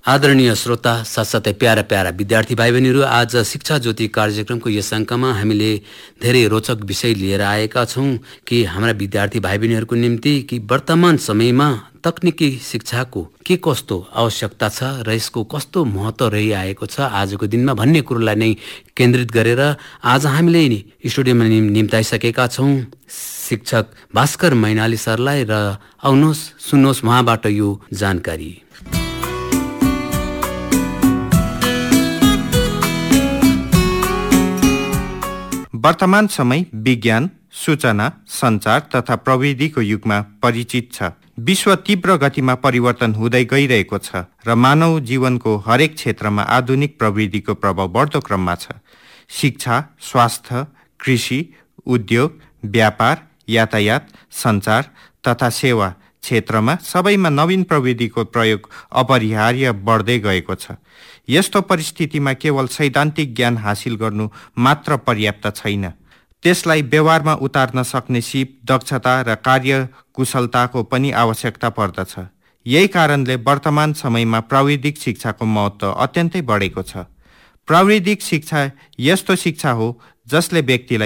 आदरणीय श्रोता साथसाथै प्यारा प्यारा विद्यार्थी भाइ बहिनीहरू, आज शिक्षा ज्योति कार्यक्रमको यस अङ्कमा हामीले धेरै रोचक विषय लिएर आएका छौँ कि हाम्रा विद्यार्थी भाइ बहिनीहरूको निम्ति कि वर्तमान समयमा तकनिकी शिक्षाको के कस्तो आवश्यकता छ र यसको कस्तो महत्त्व रहिआएको छ आजको दिनमा भन्ने कुरोलाई नै केन्द्रित गरेर आज हामीले स्टुडियोमा निम्ताइसकेका छौँ शिक्षक भास्कर मैनाली सरलाई। र आउनुहोस् सुन्नुहोस् उहाँबाट यो जानकारी। वर्तमान समय विज्ञान, सूचना, सञ्चार तथा प्रविधिको युगमा परिचित छ। विश्व तीव्र गतिमा परिवर्तन हुँदै गइरहेको छ र मानव जीवनको हरेक क्षेत्रमा आधुनिक प्रविधिको प्रभाव बढ्दो क्रममा छ। शिक्षा, स्वास्थ्य, कृषि, उद्योग, व्यापार, यातायात, सञ्चार तथा सेवा क्षेत्रमा सबैमा नवीन प्रविधिको प्रयोग अपरिहार्य बढ्दै गएको छ। यस्तो परिस्थितिमा केवल सैद्धान्तिक ज्ञान हासिल गर्नु मात्र पर्याप्त छैन, त्यसलाई व्यवहारमा उतार्न सक्ने सिप, दक्षता र कार्यकुशलताको पनि आवश्यकता पर्दछ। यही कारणले वर्तमान समयमा प्राविधिक शिक्षाको महत्त्व अत्यन्तै बढेको छ। प्राविधिक शिक्षा यस्तो शिक्षा हो जसले व्यक्तिलाई